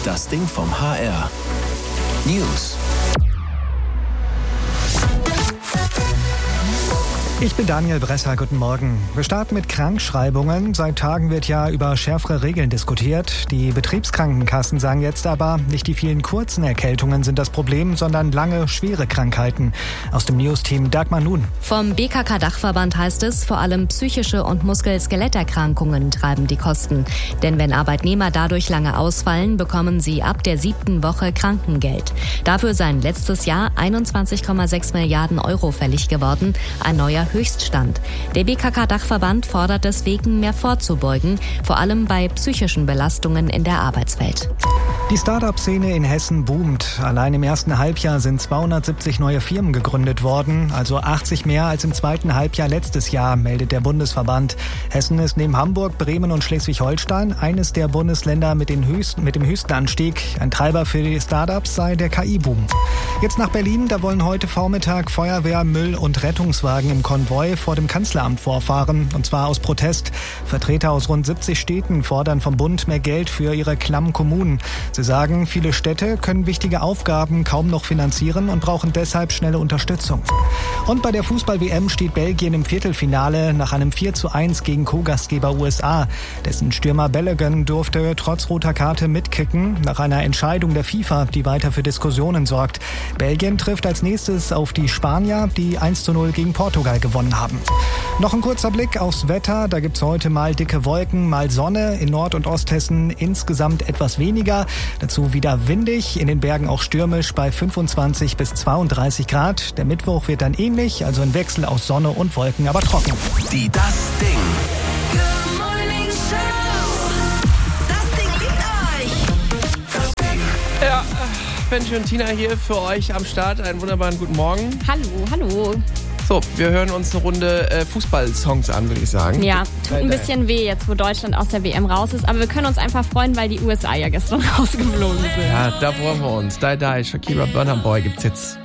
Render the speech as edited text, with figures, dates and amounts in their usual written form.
Das Ding vom HR. News. Ich bin Daniel Bresser, guten Morgen. Wir starten mit Krankschreibungen. Seit Tagen wird ja über schärfere Regeln diskutiert. Die Betriebskrankenkassen sagen jetzt aber, nicht die vielen kurzen Erkältungen sind das Problem, sondern lange, schwere Krankheiten. Aus dem News-Team Dagmar Nun. Vom BKK-Dachverband heißt es, vor allem psychische und Muskel-Skeletterkrankungen treiben die Kosten. Denn wenn Arbeitnehmer dadurch lange ausfallen, bekommen sie ab der 7. Woche Krankengeld. Dafür seien letztes Jahr 21,6 Milliarden Euro fällig geworden, ein neuer Höchststand. Der BKK-Dachverband fordert deswegen, mehr vorzubeugen, vor allem bei psychischen Belastungen in der Arbeitswelt. Die Start-up-Szene in Hessen boomt. Allein im ersten Halbjahr sind 270 neue Firmen gegründet worden, also 80 mehr als im zweiten Halbjahr letztes Jahr, meldet der Bundesverband. Hessen ist neben Hamburg, Bremen und Schleswig-Holstein eines der Bundesländer mit dem höchsten Anstieg. Ein Treiber für die Start-ups sei der KI-Boom. Jetzt nach Berlin, da wollen heute Vormittag Feuerwehr, Müll- und Rettungswagen im Konvoi vor dem Kanzleramt vorfahren, und zwar aus Protest. Vertreter aus rund 70 Städten fordern vom Bund mehr Geld für ihre klammen Kommunen. Sie sagen, viele Städte können wichtige Aufgaben kaum noch finanzieren und brauchen deshalb schnelle Unterstützung. Und bei der Fußball-WM steht Belgien im Viertelfinale nach einem 4:1 gegen Co-Gastgeber USA. Dessen Stürmer Balogun durfte trotz roter Karte mitkicken, nach einer Entscheidung der FIFA, die weiter für Diskussionen sorgt. Belgien trifft als nächstes auf die Spanier, die 1:0 gegen Portugal gewonnen haben. Noch ein kurzer Blick aufs Wetter. Da gibt's heute mal dicke Wolken, mal Sonne. In Nord- und Osthessen insgesamt etwas weniger. Dazu wieder windig, in den Bergen auch stürmisch bei 25 bis 32 Grad. Der Mittwoch wird dann ähnlich, also ein Wechsel aus Sonne und Wolken, aber trocken. Die Das Ding. Good Morning Show. Das Ding liegt euch. Das Ding. Ja, Benji und Tina hier für euch am Start. Einen wunderbaren guten Morgen. Hallo. So, wir hören uns eine Runde Fußball-Songs an, würde ich sagen. Ja, tut ein bisschen weh jetzt, wo Deutschland aus der WM raus ist. Aber wir können uns einfach freuen, weil die USA ja gestern rausgeflogen sind. Ja, da freuen wir uns. Die, Shakira, Burna Boy gibt's jetzt